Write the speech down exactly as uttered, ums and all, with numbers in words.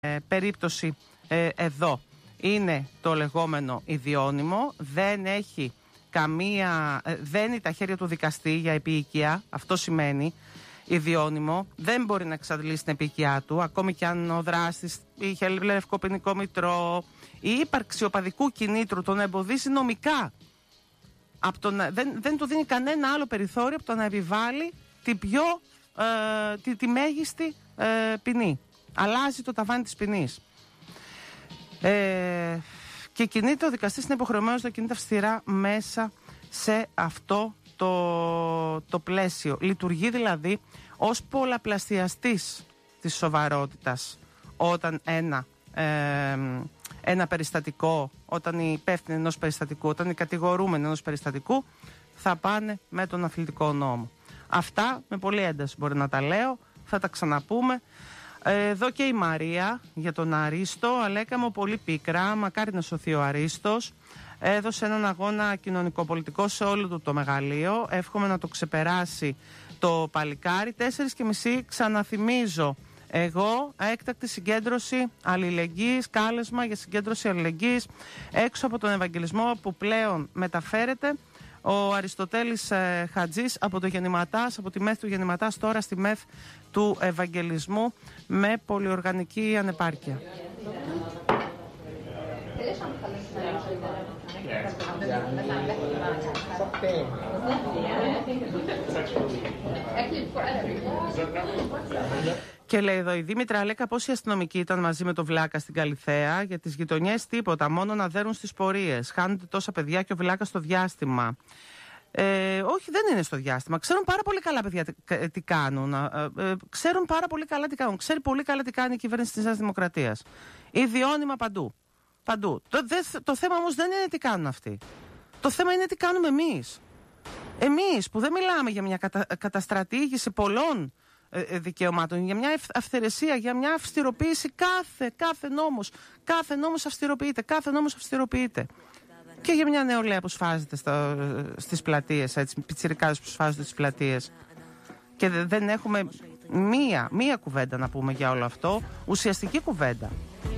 ε, περίπτωση ε, εδώ είναι το λεγόμενο ιδιώνυμο, δεν έχει καμία, ε, δένει τα χέρια του δικαστή για επίοικια, αυτό σημαίνει ιδιώνυμο, δεν μπορεί να εξαντλήσει την επίοικιά του, ακόμη και αν ο δράστης είχε λευκό ποινικό μητρό, η ύπαρξη οπαδικού κινήτρου τον εμποδίζει νομικά. Από το να, δεν, δεν του δίνει κανένα άλλο περιθώριο από το να επιβάλλει την πιο, ε, τη, τη μέγιστη ε, ποινή. Αλλάζει το ταβάνι της ποινής. Ε, και κινείται, ο δικαστής είναι υποχρεωμένος να κινείται αυστηρά μέσα σε αυτό το, το πλαίσιο. Λειτουργεί δηλαδή ως πολλαπλασιαστής της σοβαρότητας όταν ένα, ε, ένα περιστατικό, όταν οι υπεύθυνοι ενός περιστατικού, όταν οι κατηγορούμενοι ενός περιστατικού θα πάνε με τον αθλητικό νόμο. Αυτά με πολύ ένταση μπορεί να τα λέω, θα τα ξαναπούμε. Εδώ και η Μαρία για τον Αρίστο. Αλέκα μου, πολύ πίκρα, μακάρι να σωθεί ο Αρίστος. Έδωσε έναν αγώνα κοινωνικοπολιτικό σε όλο του το μεγαλείο. Εύχομαι να το ξεπεράσει το παλικάρι. Τέσσερις και μισή, ξαναθυμίζω εγώ, έκτακτη συγκέντρωση αλληλεγγύης, κάλεσμα για συγκέντρωση αλληλεγγύης έξω από τον Ευαγγελισμό που πλέον μεταφέρεται. Ο Αριστοτέλης ε, Χατζής από το Γεννηματάς, από τη ΜΕΘ του Γεννηματάς τώρα στη ΜΕΘ του Ευαγγελισμού με πολυοργανική ανεπάρκεια. Και λέει εδώ η Δήμητρα, Αλέκα, πόσοι αστυνομικοί ήταν μαζί με το Βλάκα στην Καλιθέα? Για τις γειτονιές τίποτα, μόνο να δέρουν στις πορείες. Χάνονται τόσα παιδιά και ο Βλάκας στο διάστημα. Ε, όχι, δεν είναι στο διάστημα. Ξέρουν πάρα πολύ καλά, παιδιά, τι, τι κάνουν. Ε, ε, ξέρουν πάρα πολύ καλά τι κάνουν. Ξέρει πολύ καλά τι κάνει η κυβέρνηση της Νέας Δημοκρατίας. Ιδιώνυμα παντού. Παντού. Το, δε, το θέμα όμως δεν είναι τι κάνουν αυτοί. Το θέμα είναι τι κάνουμε εμείς. Εμείς που δεν μιλάμε για μια κατα, καταστρατήγηση πολλών ε, δικαιωμάτων, για μια αυθαιρεσία, για μια αυστηροποίηση. Κάθε, κάθε νόμος, κάθε νόμος αυστηροποιείται, κάθε νόμος αυστηροποιείται. Και για μια νεολαία που σφάζεται στα, στις πλατείες, έτσι, πιτσιρικάδες που σφάζονται στις πλατείες. Και δεν έχουμε μία, μία κουβέντα να πούμε για όλο αυτό, ουσιαστική κουβέντα.